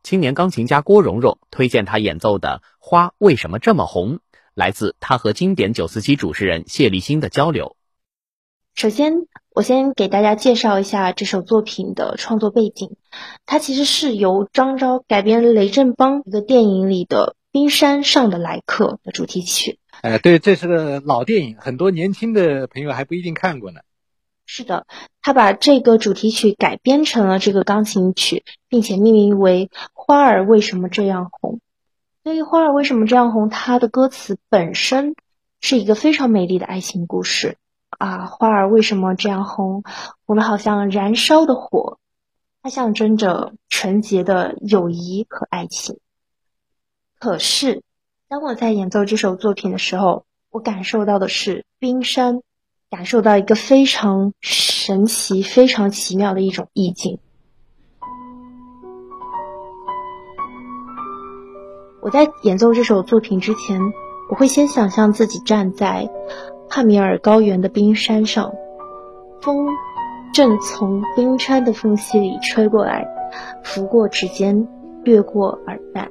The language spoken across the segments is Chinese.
青年钢琴家郭蓉蓉推荐他演奏的《花为什么这么红》，来自他和经典947主持人谢立新的交流。 首先，我先给大家介绍一下这首作品的创作背景。它其实是由张昭改编雷振邦一个电影里的《冰山上的来客》的主题曲。 对，这是个老电影，很多年轻的朋友还不一定看过呢。 是的，他把这个主题曲改编成了这个钢琴曲，并且命名为《花儿为什么这样红》。所以《花儿为什么这样红》它的歌词本身是一个非常美丽的爱情故事啊！花儿为什么这样红？红得好像燃烧的火，它象征着纯洁的友谊和爱情。可是，当我在演奏这首作品的时候，我感受到的是冰山，感受到一个非常神奇、非常奇妙的一种意境。我在演奏这首作品之前，我会先想象自己站在帕米尔高原的冰山上，风正从冰川的缝隙里吹过来，拂过指尖，掠过耳畔。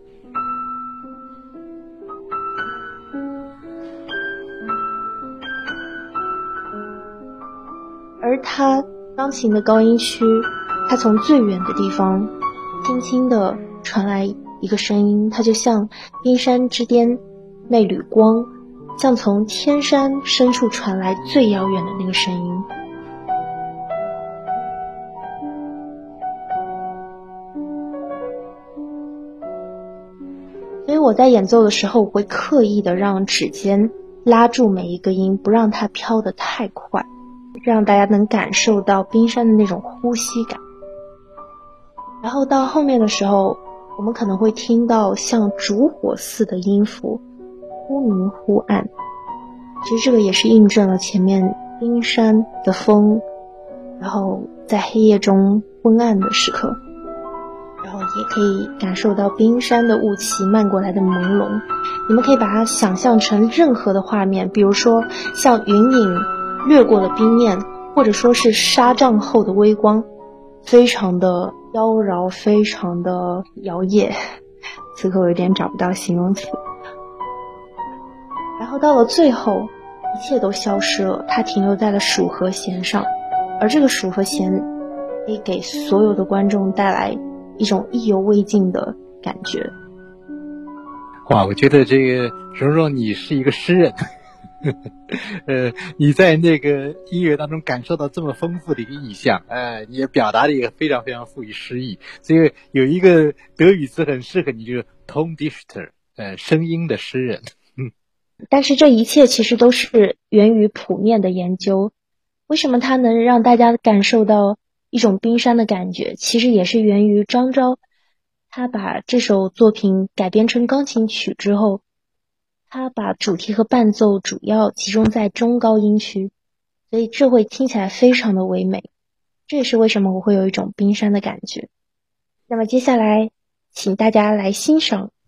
而它钢琴的高音区，它从最远的地方轻轻地传来一个声音，它就像冰山之巅那缕光，像从天山深处传来最遥远的那个声音。所以我在演奏的时候，我会刻意的让指尖拉住每一个音，不让它飘得太快，让大家能感受到冰山的那种呼吸感。然后到后面的时候，我们可能会听到像烛火似的音符，忽明忽暗。其实这个也是印证了前面冰山的风，然后在黑夜中昏暗的时刻，然后也可以感受到冰山的雾气漫过来的朦胧。你们可以把它想象成任何的画面，比如说像云影掠过了冰面，或者说是纱帐后的微光，非常的妖娆，非常的摇曳。此刻我有点找不到形容词。然后到了最后，一切都消失了，它停留在了属和弦上，而这个属和弦可以给所有的观众带来一种意犹未尽的感觉。 哇，我觉得这个蓉蓉你是一个诗人。你在那个音乐当中感受到这么丰富的一个意象，你也表达的一个非常非常富于诗意，所以有一个德语词很适合你，就是 Tondichter， 声音的诗人。 但是这一切其实都是源于谱面的研究。为什么它能让大家感受到一种冰山的感觉？其实也是源于张昭，他把这首作品改编成钢琴曲之后，他把主题和伴奏主要集中在中高音区，所以这会听起来非常的唯美。这也是为什么我会有一种冰山的感觉。那么接下来，请大家来欣赏